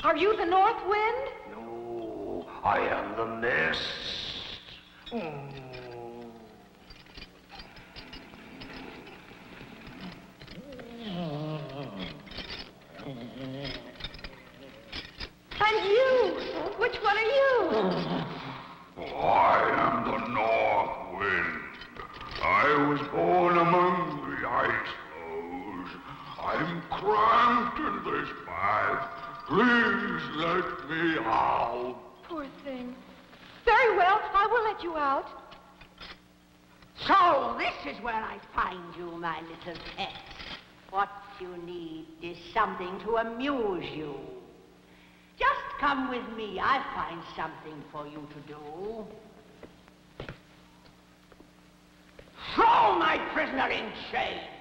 Are you the North Wind? No, I am the mist. And you? Which one are you? I am the North Wind. I was born among the ice floes. I'm cramped in this bath. Please let me out. Poor thing. Very well, I will let you out. So this is where I find you, my little pet. What you need is something to amuse you. Just come with me. I'll find something for you to do. Throw my prisoner in chains.